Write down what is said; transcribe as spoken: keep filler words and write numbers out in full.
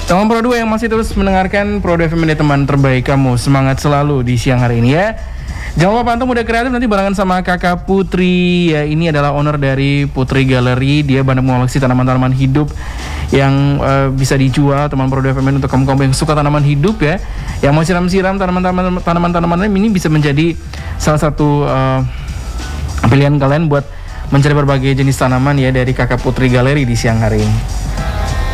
Teman Pro dua yang masih terus mendengarkan Pro dua F M ini, teman terbaik kamu. Semangat selalu di siang hari ini ya. Jangan lupa pantau Muda Kreatif nanti barengan sama Kakak Putri ya. Ini adalah owner dari Putri Galeri. Dia banyak mengoleksi tanaman-tanaman hidup yang uh, bisa dijual, teman Pro dua F M untuk kamu-kamu yang suka tanaman hidup ya. Yang mau siram-siram tanaman-tanaman tanaman-tanaman ini bisa menjadi salah satu uh, pilihan kalian buat mencari berbagai jenis tanaman ya dari Kakak Putri Galeri di siang hari ini.